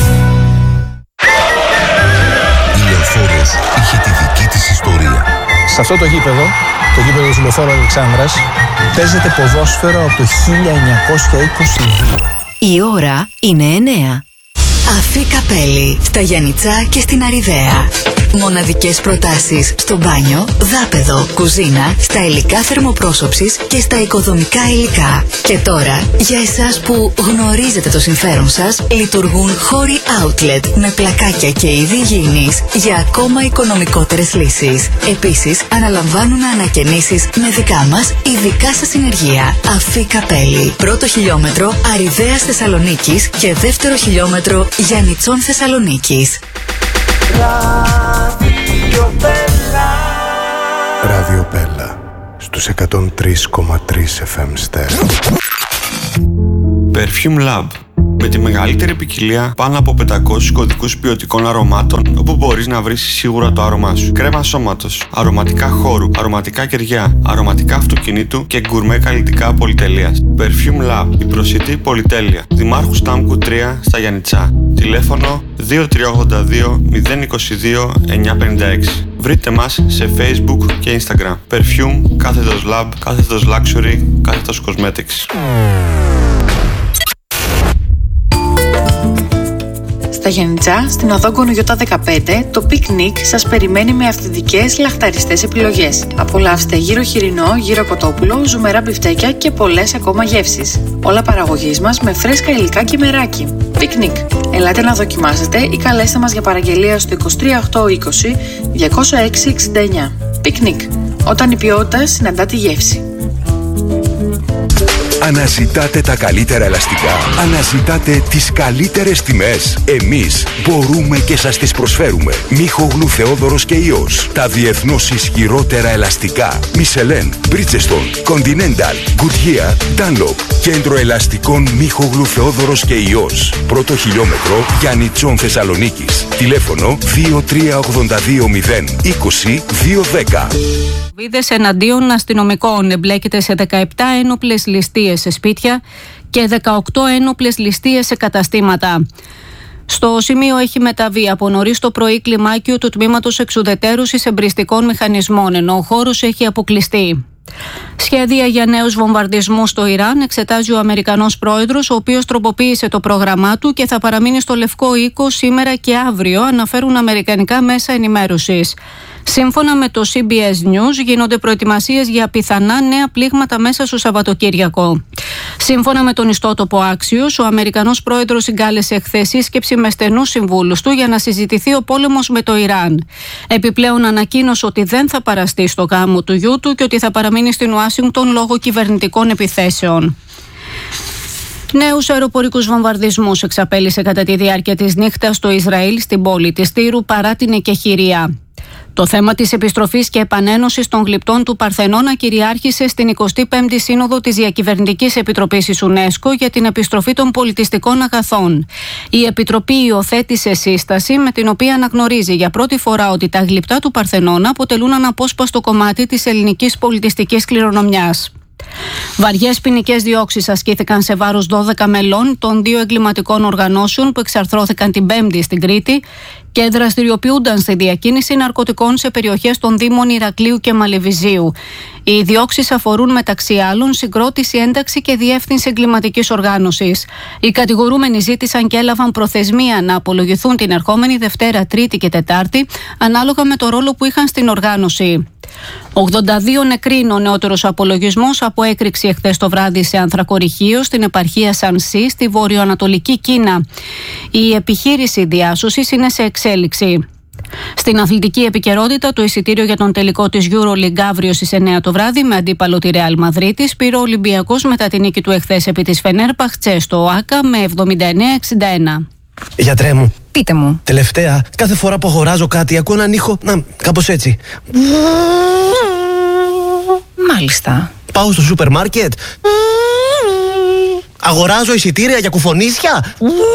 Η Λεωφόρος είχε τη δική της ιστορία. Σε αυτό το γήπεδο του Λεωφόρου Αλεξάνδρας, παίζεται ποδόσφαιρο από το 1922. Η ώρα είναι 9. Αφή Καπέλη, στα Γιαννιτσά και στην Αριδαία. Μοναδικές προτάσεις στο μπάνιο, δάπεδο, κουζίνα, στα υλικά θερμοπρόσωψης και στα οικοδομικά υλικά. Και τώρα, για εσάς που γνωρίζετε το συμφέρον σας, λειτουργούν χώροι outlet με πλακάκια και είδη υγιεινής για ακόμα οικονομικότερες λύσεις. Επίσης, αναλαμβάνουν ανακαινήσεις με δικά μας ειδικά σας συνεργεία. Αφή Καπέλη, πρώτο χιλιόμετρο Αριδαίας Θεσσαλονίκης και δεύτερο χιλιόμετρο Γιαννιτσών Θεσσαλονίκης. Ράδιο Μπέλα στους 103,3 FM στέρεο. Perfume Lab. Με τη μεγαλύτερη ποικιλία πάνω από 500 κωδικούς ποιοτικών αρωμάτων, όπου μπορείς να βρεις σίγουρα το άρωμά σου. Κρέμα σώματος, αρωματικά χώρου, αρωματικά κεριά, αρωματικά αυτοκινήτου και γκουρμέ καλλιτικά πολυτελείας. Perfume Lab, η προσιτή πολυτέλεια. Δημάρχου Στάμκου 3 στα Γιαννιτσά. Τηλέφωνο 2382 022 956. Βρείτε μας σε Facebook και Instagram. Perfume, κάθετος Lab, κάθετος Luxury, κάθετος Cosmetics. Στα Γιαννιτσά, στην οδό Γκονογιώτα 15, το πικνίκ σας περιμένει με αυθεντικές λαχταριστές επιλογές. Απολαύστε γύρο χοιρινό, γύρο κοτόπουλο, ζουμερά μπιφτέκια και πολλές ακόμα γεύσεις. Όλα παραγωγής μας με φρέσκα υλικά και μεράκι. Πικνίκ. Ελάτε να δοκιμάσετε ή καλέστε μας για παραγγελία στο 23820 206 69. Πικνίκ. Όταν η ποιότητα συναντά τη γεύση. Αναζητάτε τα καλύτερα ελαστικά. Αναζητάτε τις καλύτερες τιμές. Εμείς μπορούμε και σας τις προσφέρουμε. Μίχογλου, Θεόδωρος και Ιός. Τα διεθνώς ισχυρότερα ελαστικά. Michelin, Bridgestone, Continental, Goodyear, Dunlop. Κέντρο ελαστικών Μίχογλου, Θεόδωρος και Ιός. Πρώτο χιλιόμετρο Γιάννητσον Θεσσαλονίκης. Τηλέφωνο 23820 20210. Βίδες εναντίον αστυνομικών. Εμπλέκεται σε 17 ένοπλες ληστείες σε σπίτια και 18 ένοπλες ληστείες σε καταστήματα. Στο σημείο έχει μεταβεί από νωρίς το πρωί κλιμάκιο του τμήματος εξουδετέρωσης εμπριστικών μηχανισμών, ενώ ο χώρος έχει αποκλειστεί. Σχέδια για νέους βομβαρδισμούς στο Ιράν εξετάζει ο Αμερικανός πρόεδρος, ο οποίος τροποποίησε το πρόγραμμά του και θα παραμείνει στο Λευκό Οίκο σήμερα και αύριο, αναφέρουν αμερικανικά μέσα ενημέρωσης. Σύμφωνα με το CBS News, γίνονται προετοιμασίες για πιθανά νέα πλήγματα μέσα στο Σαββατοκύριακο. Σύμφωνα με τον ιστότοπο Axios, ο Αμερικανός πρόεδρος συγκάλεσε χθες σύσκεψη με στενούς συμβούλους του για να συζητηθεί ο πόλεμος με το Ιράν. Επιπλέον ανακοίνωσε ότι δεν θα παραστεί στο γάμο του γιού του και ότι θα παραμείνει στην Ουάσιγκτον λόγω κυβερνητικών επιθέσεων. Νέους αεροπορικούς βομβαρδισμούς εξαπέλυσε κατά τη διάρκεια της νύχτας το Ισραήλ στην πόλη της Τύρου παρά την εκεχηρία. Το θέμα της επιστροφής και επανένωσης των γλυπτών του Παρθενώνα κυριάρχησε στην 25η Σύνοδο της Διακυβερνητικής Επιτροπής της UNESCO για την επιστροφή των πολιτιστικών αγαθών. Η Επιτροπή υιοθέτησε σύσταση με την οποία αναγνωρίζει για πρώτη φορά ότι τα γλυπτά του Παρθενώνα αποτελούν αναπόσπαστο κομμάτι της ελληνικής πολιτιστικής κληρονομιάς. Βαριές ποινικές διώξεις ασκήθηκαν σε βάρος 12 μελών των 2 εγκληματικών οργανώσεων που εξαρθρώθηκαν την Πέμπτη στην Κρήτη και δραστηριοποιούνταν στη διακίνηση ναρκωτικών σε περιοχές των Δήμων Ηρακλείου και Μαλεβιζίου. Οι διώξεις αφορούν μεταξύ άλλων συγκρότηση, ένταξη και διεύθυνση εγκληματικής οργάνωσης. Οι κατηγορούμενοι ζήτησαν και έλαβαν προθεσμία να απολογηθούν την ερχόμενη Δευτέρα, Τρίτη και Τετάρτη, ανάλογα με το ρόλο που είχαν στην οργάνωση. 82 νεκροί είναι ο νεότερος απολογισμός από έκρηξη εχθές το βράδυ σε ανθρακορυχείο στην επαρχία Σανσί στη βορειοανατολική Κίνα. Η επιχείρηση διάσωσης είναι σε εξέλιξη. Στην αθλητική επικαιρότητα, το εισιτήριο για τον τελικό της EuroLeague αύριο στις 9 το βράδυ με αντίπαλο τη Real Μαδρίτης πήρε ο Ολυμπιακός μετά την νίκη του εχθές επί της Φενέρμπαχτσε στο ΟΑΚΑ με 79-61. Γιατρέ μου. Πείτε μου. Τελευταία, κάθε φορά που αγοράζω κάτι ακούω έναν ήχο, κάπως έτσι. Μάλιστα. Πάω στο σούπερ μάρκετ. Αγοράζω εισιτήρια για κουφονίσια.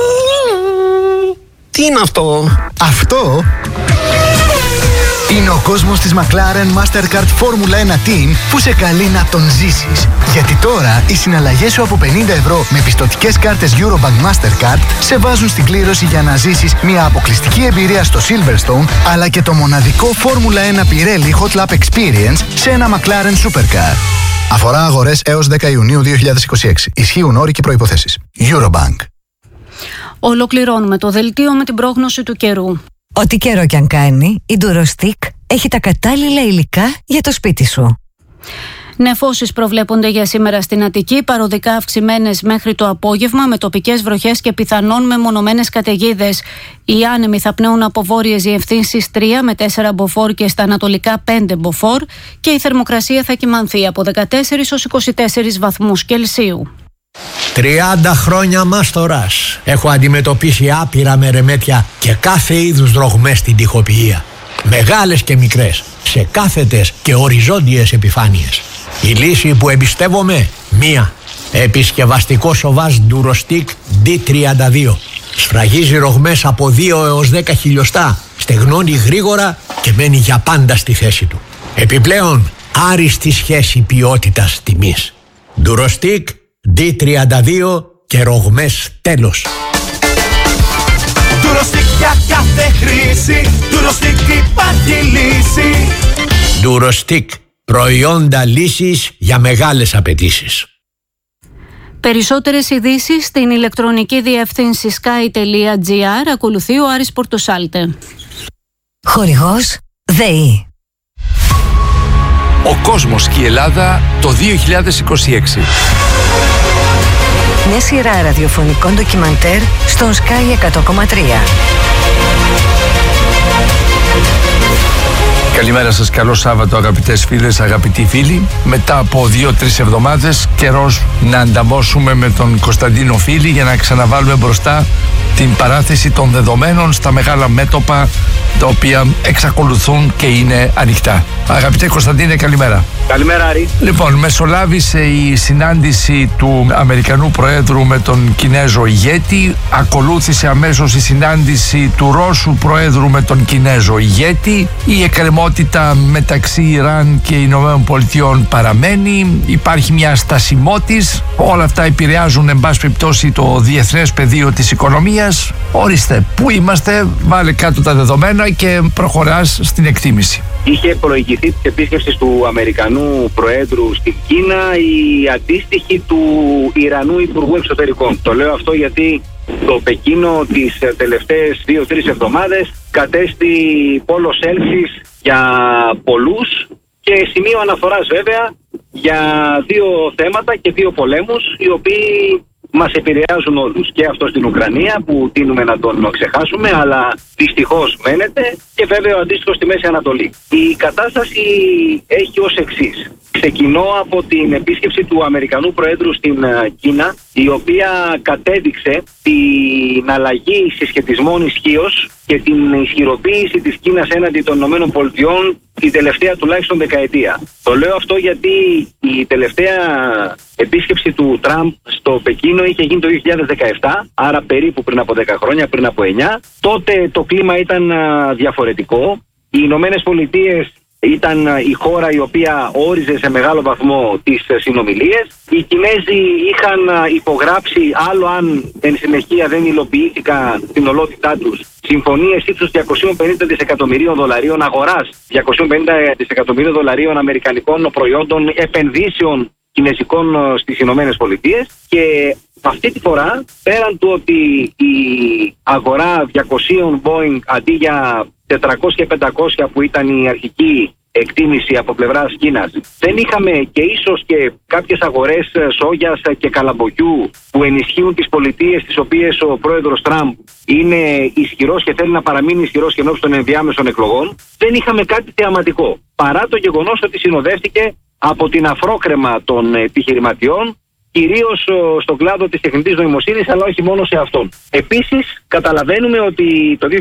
Τι είναι αυτό? Αυτό είναι ο κόσμος της McLaren Mastercard Formula 1 Team που σε καλεί να τον ζήσεις. Γιατί τώρα οι συναλλαγές σου από 50 ευρώ με πιστωτικές κάρτες Eurobank Mastercard σε βάζουν στην κλήρωση για να ζήσεις μια αποκλειστική εμπειρία στο Silverstone αλλά και το μοναδικό Formula 1 Pirelli Hot Lap Experience σε ένα McLaren Supercar. Αφορά αγορές έως 10 Ιουνίου 2026. Ισχύουν όροι και προϋποθέσεις. Eurobank. Ολοκληρώνουμε το δελτίο με την πρόγνωση του καιρού. Ό,τι καιρό κι αν κάνει, η Durostick έχει τα κατάλληλα υλικά για το σπίτι σου. Νεφώσεις προβλέπονται για σήμερα στην Αττική, παροδικά αυξημένες μέχρι το απόγευμα με τοπικές βροχές και πιθανόν μεμονωμένες καταιγίδες. Οι άνεμοι θα πνέουν από βόρειες διευθύνσεις 3 με 4 μποφόρ και στα ανατολικά 5 μποφόρ και η θερμοκρασία θα κυμανθεί από 14 ως 24 βαθμούς Κελσίου. 30 χρόνια μάστορας. Έχω αντιμετωπίσει άπειρα μερεμέτια και κάθε είδους δρογμές στην τοιχοποιία. Μεγάλες και μικρές, σε κάθετες και οριζόντιες επιφάνειες. Η λύση που εμπιστεύομαι, μία. Επισκευαστικό σοβάζ Durostick D32. Σφραγίζει ρογμές από 2 έως 10 χιλιοστά. Στεγνώνει γρήγορα και μένει για πάντα στη θέση του. Επιπλέον, άριστη σχέση ποιότητας τιμής. Durostick D32 και ρογμές τέλος. Durostick για κάθε χρήση, Durostick υπάρχει λύση. Durostick, προϊόντα λύσης για μεγάλες απαιτήσεις. Περισσότερες ειδήσεις στην ηλεκτρονική διεύθυνση sky.gr. Ακολουθεί ο Άρης Πορτοσάλτε. Χορηγός ΔΕΗ. Ο κόσμος και η Ελλάδα το 2026. Μια σειρά ραδιοφωνικών ντοκιμαντέρ στον Sky 100,3. Καλημέρα σας, καλό Σάββατο αγαπητές φίλες, αγαπητοί φίλοι. Μετά από 2-3 εβδομάδες καιρός να ανταμώσουμε με τον Κωνσταντίνο Φίλη για να ξαναβάλουμε μπροστά την παράθεση των δεδομένων στα μεγάλα μέτωπα τα οποία εξακολουθούν και είναι ανοιχτά. Αγαπητέ Κωνσταντίνε, καλημέρα. Καλημέρα, Άρη. Λοιπόν, μεσολάβησε η συνάντηση του Αμερικανού Προέδρου με τον Κινέζο ηγέτη. Ακολούθησε αμέσως η συνάντηση του Ρώσου Προέδρου με τον Κινέζο ηγέτη. Η εκκρεμότητα μεταξύ Ιράν και Ηνωμένων Πολιτειών παραμένει. Υπάρχει μια στασιμότης. Όλα αυτά επηρεάζουν, εν πάση περιπτώσει, το διεθνές πεδίο της οικονομίας. Ορίστε, πού είμαστε, βάλε κάτω τα δεδομένα και προχωράς στην εκτίμηση. Είχε προηγηθεί της επίσκεψης του Αμερικανού Προέδρου στην Κίνα η αντίστοιχη του Ιρανού Υπουργού Εξωτερικών. Το λέω αυτό γιατί το Πεκίνο τις τελευταίες 2-3 εβδομάδες κατέστη πόλος έλξης για πολλούς και σημείο αναφοράς βέβαια για δύο θέματα και δύο πολέμους οι οποίοι μας επηρεάζουν όλους. Και αυτό στην Ουκρανία που τείνουμε να τον ξεχάσουμε, αλλά δυστυχώς μένεται, και βέβαια ο αντίστοιχος στη Μέση Ανατολή. Η κατάσταση έχει ως εξής. Ξεκινώ από την επίσκεψη του Αμερικανού Προέδρου στην Κίνα, η οποία κατέδειξε την αλλαγή συσχετισμών ισχύως και την ισχυροποίηση της Κίνας έναντι των ΗΠΑ την τελευταία τουλάχιστον δεκαετία. Το λέω αυτό γιατί η τελευταία επίσκεψη του Τραμπ στο Πεκίνο είχε γίνει το 2017, άρα περίπου πριν από 10 χρόνια, πριν από 9. Τότε το κλίμα ήταν διαφορετικό. Οι Ηνωμένες Πολιτείες ήταν η χώρα η οποία όριζε σε μεγάλο βαθμό τις συνομιλίες. Οι Κινέζοι είχαν υπογράψει, άλλο αν εν συνεχεία δεν υλοποιήθηκαν στην ολότητά τους, συμφωνίες ύψους $250 δισεκατομμυρίων, αγοράς $250 δισεκατομμυρίων αμερικανικών προϊόντων επενδύσεων κινέζικων στις Ηνωμένες Πολιτείες. Και αυτή τη φορά, πέραν του ότι η αγορά 200 Boeing αντί για 400 και 500 που ήταν η αρχική εκτίμηση από πλευράς Κίνας, δεν είχαμε και ίσως και κάποιες αγορές σόγιας και καλαμποκιού που ενισχύουν τις πολιτείες τις οποίες ο πρόεδρος Τραμπ είναι ισχυρός και θέλει να παραμείνει ισχυρός και ενώπιον των ενδιάμεσων εκλογών. Δεν είχαμε κάτι θεαματικό, παρά το γεγονός ότι συνοδεύτηκε από την αφρόκρεμα των επιχειρηματιών, κυρίως στον κλάδο της τεχνητής νοημοσύνης, αλλά όχι μόνο σε αυτόν. Επίσης, καταλαβαίνουμε ότι το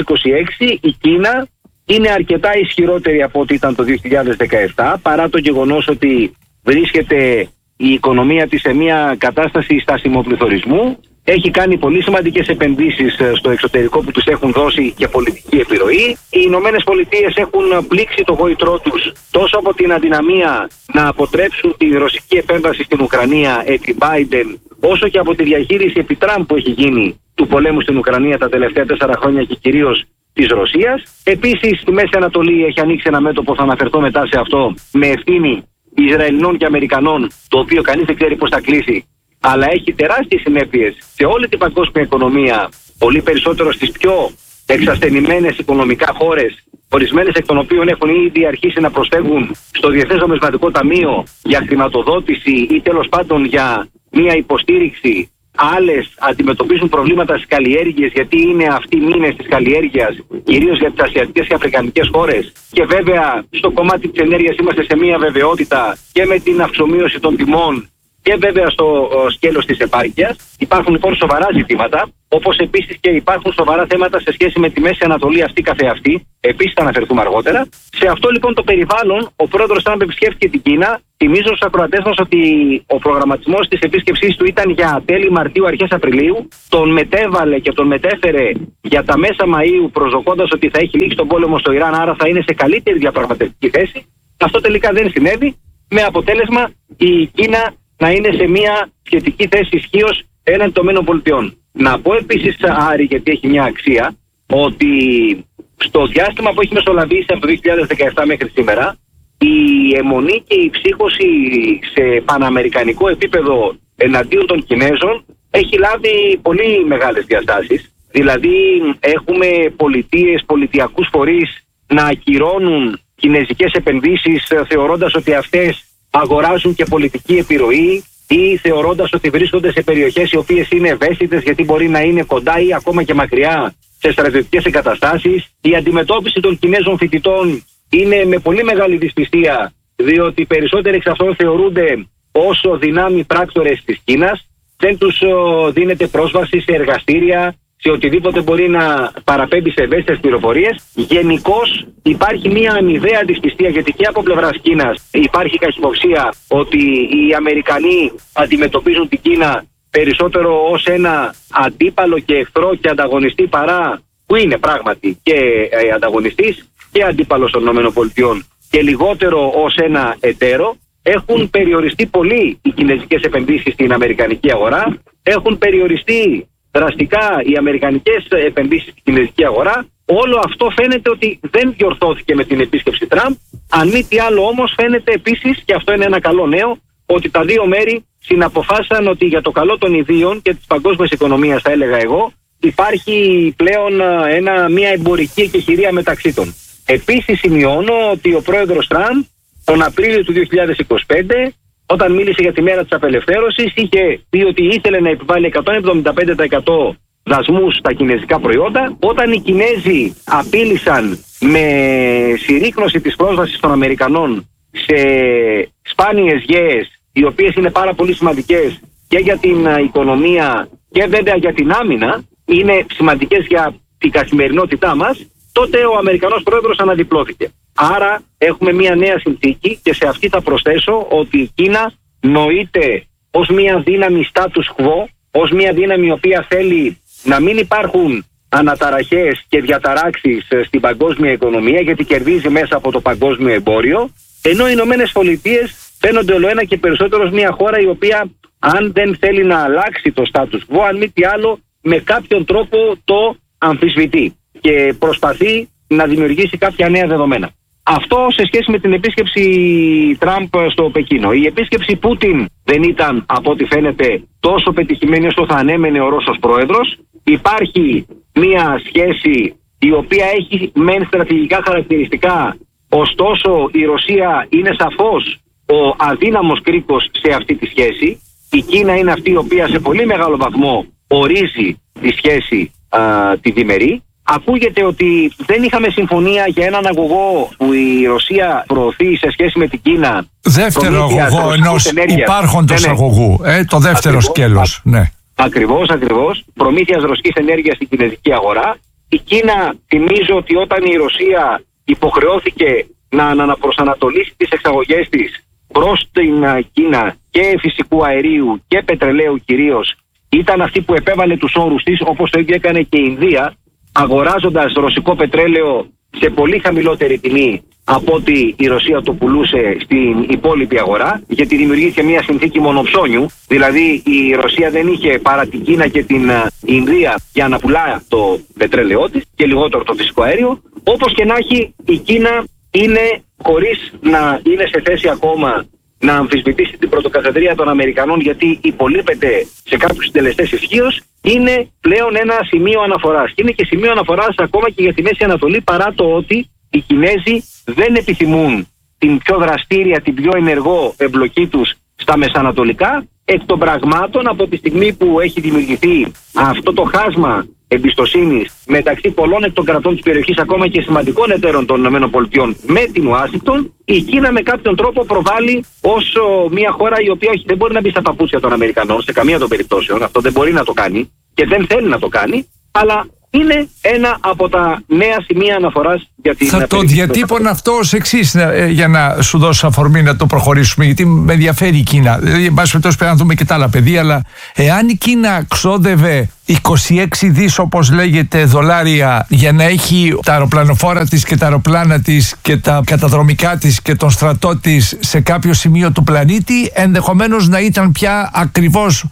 2026 η Κίνα είναι αρκετά ισχυρότερη από ό,τι ήταν το 2017, παρά το γεγονός ότι βρίσκεται η οικονομία της σε μια κατάσταση στασιμοπληθωρισμού. Έχει κάνει πολύ σημαντικές επενδύσεις στο εξωτερικό που τους έχουν δώσει και πολιτική επιρροή. Οι Ηνωμένες Πολιτείες έχουν πλήξει το γόητρό τους τόσο από την αδυναμία να αποτρέψουν τη ρωσική επέμβαση στην Ουκρανία επί Biden, όσο και από τη διαχείριση επί Τραμπ που έχει γίνει του πολέμου στην Ουκρανία τα τελευταία 4 χρόνια και κυρίως της Ρωσίας. Επίσης, στη Μέση Ανατολή έχει ανοίξει ένα μέτωπο, θα αναφερθώ μετά σε αυτό, με ευθύνη Ισραηλινών και Αμερικανών, το οποίο κανείς δεν ξέρει πώς θα κλείσει, αλλά έχει τεράστιες συνέπειες σε όλη την παγκόσμια οικονομία, πολύ περισσότερο στις πιο εξασθενημένες οικονομικά χώρες, ορισμένες εκ των οποίων έχουν ήδη αρχίσει να προσφεύγουν στο Διεθνές Νομισματικό Ταμείο για χρηματοδότηση ή τέλος πάντων για μια υποστήριξη. Άλλες αντιμετωπίζουν προβλήματα στις καλλιέργειες, γιατί είναι αυτοί οι μήνες της καλλιέργειας, κυρίως για τις ασιατικές και αφρικανικές χώρες. Και βέβαια στο κομμάτι της ενέργειας είμαστε σε μια βεβαιότητα και με την αυξομείωση των τιμών και βέβαια στο σκέλος της επάρκειας. Υπάρχουν λοιπόν σοβαρά ζητήματα, όπως επίσης και υπάρχουν σοβαρά θέματα σε σχέση με τη Μέση Ανατολή αυτή καθεαυτή. Επίσης θα αναφερθούμε αργότερα. Σε αυτό λοιπόν το περιβάλλον, ο πρόεδρος Τραμπ επισκέφθηκε την Κίνα. Θυμίζω στους ακροατές μας ότι ο προγραμματισμός της επίσκεψής του ήταν για τέλη Μαρτίου, αρχές Απριλίου. Τον μετέβαλε και τον μετέφερε για τα μέσα Μαΐου, προσδοκώντας ότι θα έχει λήξει τον πόλεμο στο Ιράν, άρα θα είναι σε καλύτερη διαπραγματευτική θέση. Αυτό τελικά δεν συνέβη, με αποτέλεσμα η Κίνα να είναι σε μια σχετική θέση ισχύως έναντι των ΗΠΑ. Να πω επίσης, Άρη, γιατί έχει μια αξία, ότι στο διάστημα που έχει μεσολαβήσει από το 2017 μέχρι σήμερα, η αιμονή και η ψύχωση σε παναμερικανικό επίπεδο εναντίον των Κινέζων έχει λάβει πολύ μεγάλες διαστάσεις. Δηλαδή έχουμε πολιτείες, πολιτιακούς φορείς να ακυρώνουν κινέζικες επενδύσεις θεωρώντας ότι αυτές αγοράζουν και πολιτική επιρροή ή θεωρώντας ότι βρίσκονται σε περιοχές οι οποίες είναι ευαίσθητες γιατί μπορεί να είναι κοντά ή ακόμα και μακριά σε στρατιωτικές εγκαταστάσεις. Η αντιμετώπιση των Κινέζων φοιτητών είναι με πολύ μεγάλη δυσπιστία, διότι περισσότεροι εξ αυτών θεωρούνται όσο δυνάμει πράκτορες της Κίνας. Δεν τους δίνεται πρόσβαση σε εργαστήρια, σε οτιδήποτε μπορεί να παραπέμπει σε ευαίσθητες πληροφορίες. Γενικώς υπάρχει μια αμοιβαία δυσπιστία, γιατί και από πλευράς Κίνας υπάρχει καχυποψία ότι οι Αμερικανοί αντιμετωπίζουν την Κίνα περισσότερο ως ένα αντίπαλο και εχθρό και ανταγωνιστή, παρά που είναι πράγματι και ανταγωνιστής και αντίπαλος των ΗΠΑ, και λιγότερο ως ένα εταίρο. Έχουν περιοριστεί πολύ οι κινέζικες επενδύσεις στην αμερικανική αγορά. Έχουν περιοριστεί δραστικά οι αμερικανικές επενδύσεις στην κινέζικη αγορά. Όλο αυτό φαίνεται ότι δεν διορθώθηκε με την επίσκεψη Τραμπ. Αν μη τι άλλο όμως, φαίνεται επίσης, και αυτό είναι ένα καλό νέο, ότι τα δύο μέρη συναποφάσισαν ότι για το καλό των ιδίων και της παγκόσμιας οικονομίας, θα έλεγα εγώ, υπάρχει πλέον μια εμπορική εκεχηρία μεταξύ των. Επίσης σημειώνω ότι ο πρόεδρος Τραμπ τον Απρίλιο του 2025, όταν μίλησε για τη μέρα της απελευθέρωσης, είχε πει ότι ήθελε να επιβάλλει 175% δασμούς στα κινέζικα προϊόντα. Όταν οι Κινέζοι απείλησαν με συρρίκνωση της πρόσβασης των Αμερικανών σε σπάνιες γέες, οι οποίες είναι πάρα πολύ σημαντικές και για την οικονομία και βέβαια για την άμυνα, είναι σημαντικές για την καθημερινότητά μας, τότε ο Αμερικανός πρόεδρος αναδιπλώθηκε. Άρα έχουμε μια νέα συνθήκη, και σε αυτή θα προσθέσω ότι η Κίνα νοείται ως μια δύναμη status quo, ως μια δύναμη η οποία θέλει να μην υπάρχουν αναταραχές και διαταράξεις στην παγκόσμια οικονομία, γιατί κερδίζει μέσα από το παγκόσμιο εμπόριο, ενώ οι Ηνωμένες Πολιτείες φαίνονται ολοένα και περισσότερο μια χώρα η οποία, αν δεν θέλει να αλλάξει το status quo, αν μη τι άλλο, με κάποιον τρόπο το αμφισβητεί και προσπαθεί να δημιουργήσει κάποια νέα δεδομένα. Αυτό σε σχέση με την επίσκεψη Τραμπ στο Πεκίνο. Η επίσκεψη Πούτιν δεν ήταν, από ό,τι φαίνεται, τόσο πετυχημένη όσο θα ανέμενε ο Ρώσος πρόεδρος. Υπάρχει μια σχέση η οποία έχει μεν στρατηγικά χαρακτηριστικά, ωστόσο η Ρωσία είναι σαφώς ο αδύναμος κρίκος σε αυτή τη σχέση. Η Κίνα είναι αυτή η οποία σε πολύ μεγάλο βαθμό ορίζει τη σχέση τη διμερή. Ακούγεται ότι δεν είχαμε συμφωνία για έναν αγωγό που η Ρωσία προωθεί σε σχέση με την Κίνα. Δεύτερο αγωγό ενός υπάρχοντος αγωγού. Το δεύτερο σκέλος. Ναι. Ακριβώς. Προμήθειας ρωσικής ενέργειας στην κινέζικη αγορά. Η Κίνα, θυμίζω ότι όταν η Ρωσία υποχρεώθηκε να αναπροσανατολίσει τις εξαγωγές της προς την Κίνα και φυσικού αερίου και πετρελαίου κυρίως, ήταν αυτή που επέβαλε τους όρους της, όπως το ίδιο έκανε και η Ινδία, αγοράζοντας ρωσικό πετρέλαιο σε πολύ χαμηλότερη τιμή από ότι η Ρωσία το πουλούσε στην υπόλοιπη αγορά, γιατί δημιουργήθηκε μια συνθήκη μονοψώνιου, δηλαδή η Ρωσία δεν είχε παρά την Κίνα και την Ινδία για να πουλά το πετρέλαιό της και λιγότερο το φυσικό αέριο. Όπως και να έχει, η Κίνα είναι, χωρίς να είναι σε θέση ακόμα να αμφισβητήσει την πρωτοκαθεδρία των Αμερικανών, γιατί υπολείπεται σε κάποιους συντελεστές ισχύως, είναι πλέον ένα σημείο αναφοράς. Και είναι και σημείο αναφοράς ακόμα και για τη Μέση Ανατολή, παρά το ότι οι Κινέζοι δεν επιθυμούν την πιο δραστήρια, την πιο ενεργό εμπλοκή τους στα μεσανατολικά. Εκ των πραγμάτων, από τη στιγμή που έχει δημιουργηθεί αυτό το χάσμα εμπιστοσύνης μεταξύ πολλών εκ των κρατών της περιοχής, ακόμα και σημαντικών εταίρων των ΗΠΑ με την Ουάσιγκτον, η Κίνα με κάποιον τρόπο προβάλλει ως μια χώρα η οποία δεν μπορεί να μπει στα παπούτσια των Αμερικανών σε καμία των περιπτώσεων. Αυτό δεν μπορεί να το κάνει και δεν θέλει να το κάνει, αλλά είναι ένα από τα νέα σημεία αναφοράς για την. Θα το διατύπωνα αυτό ως εξής, για να σου δώσω αφορμή να το προχωρήσουμε, γιατί με ενδιαφέρει η Κίνα. Δηλαδή, εν πάση περιπτώσει, πρέπει να δούμε και τα άλλα πεδία, αλλά εάν η Κίνα ξόδευε 26 δις, όπως λέγεται, δολάρια για να έχει τα αεροπλανοφόρα της και τα αεροπλάνα της και τα καταδρομικά της και τον στρατό της σε κάποιο σημείο του πλανήτη, ενδεχομένως να ήταν πια ακριβώς